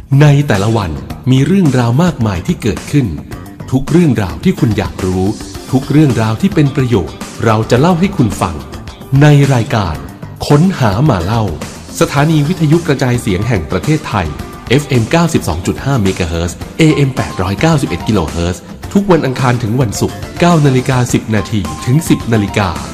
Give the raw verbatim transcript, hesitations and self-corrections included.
ในแต่ละวันมีเรื่องราวมากมายที่เกิดขึ้นทุกเรื่องราวที่คุณอยากรู้ทุกเรื่องราวที่เป็นประโยชน์เราจะเล่าให้คุณฟังในรายการค้นหามาเล่าสถานีวิทยุกระจายเสียงแห่งประเทศไทย เอฟ เอ็ม เก้าสิบสองจุดห้า เมกะเฮิรตซ์ เอ เอ็ม แปดร้อยเก้าสิบเอ็ด กิโลเฮิรตซ์ทุกวันอังคารถึงวันศุกร์ เก้านาฬิกาสิบนาทีถึง สิบนาฬิกา